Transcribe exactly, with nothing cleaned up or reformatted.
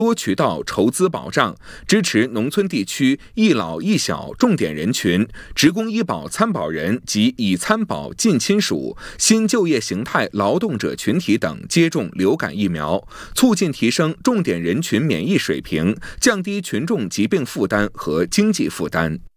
多渠道筹资保障，支持农村地区一老一小重点人群、职工医保参保人及已参保近亲属、新就业形态劳动者群体等接种流感疫苗，促进提升重点人群免疫水平，降低群众疾病负担和经济负担。